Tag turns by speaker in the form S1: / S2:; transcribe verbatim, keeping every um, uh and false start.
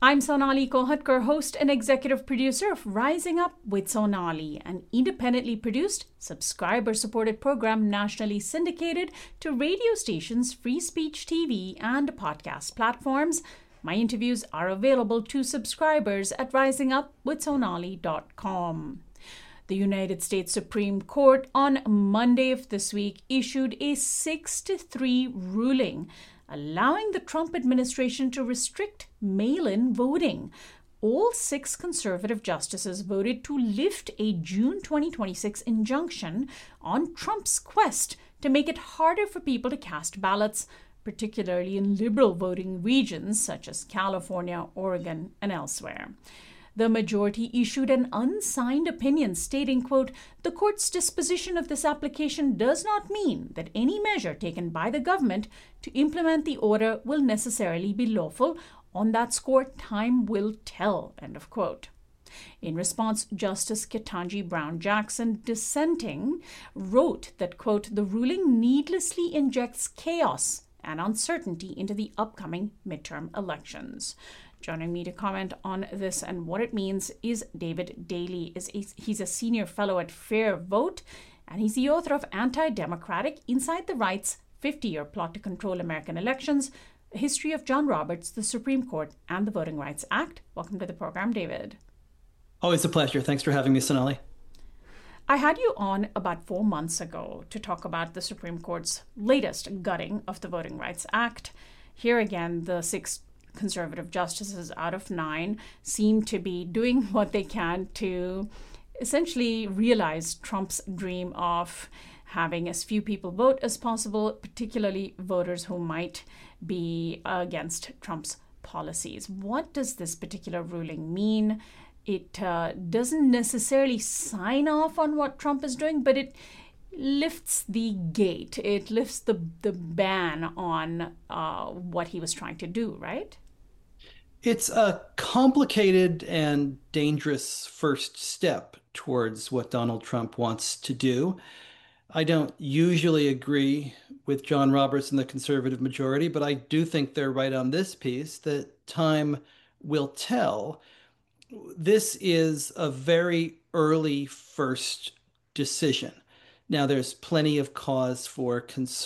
S1: I'm Sonali Kohatkar, host and executive producer of Rising Up with Sonali, an independently produced, subscriber-supported program nationally syndicated to radio stations, free speech T V, and podcast platforms. My interviews are available to subscribers at rising up with sonali dot com. The United States Supreme Court on Monday of this week issued a six to three ruling allowing the Trump administration to restrict mail-in voting. All six conservative justices voted to lift a June twenty twenty-six injunction on Trump's quest to make it harder for people to cast ballots, particularly in liberal voting regions such as California, Oregon, and elsewhere. The majority issued an unsigned opinion stating, quote, "The court's disposition of this application does not mean that any measure taken by the government to implement the order will necessarily be lawful. On that score, time will tell," end of quote. In response, Justice Ketanji Brown Jackson, dissenting, wrote that, quote, "The ruling needlessly injects chaos and uncertainty into the upcoming midterm elections." Joining me to comment on this and what it means is David Daley. He's a senior fellow at Fair Vote, and he's the author of Anti-Democratic: Inside the Right's fifty-year Plot to Control American Elections, a history of John Roberts, the Supreme Court, and the Voting Rights Act. Welcome to the program, David.
S2: Always a pleasure. Thanks for having me, Sonali.
S1: I had you on about four months ago to talk about the Supreme Court's latest gutting of the Voting Rights Act. Here again, the six conservative justices out of nine seem to be doing what they can to essentially realize Trump's dream of having as few people vote as possible, particularly voters who might be against Trump's policies. What does this particular ruling mean? It uh, doesn't necessarily sign off on what Trump is doing, but it lifts the gate. It lifts the, the ban on uh, what he was trying to do, right?
S2: It's a complicated and dangerous first step towards what Donald Trump wants to do. I don't usually agree with John Roberts and the conservative majority, but I do think they're right on this piece that time will tell. This is a very early first decision. Now, there's plenty of cause for concern.